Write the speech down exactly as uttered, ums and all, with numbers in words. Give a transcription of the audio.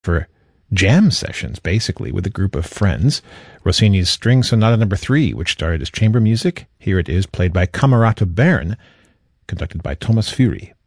for jam sessions, basically, with a group of friends. Rossini's String Sonata Number Three, which started as chamber music. Here it is, played by Camerata Bern, conducted by Thomas Fury.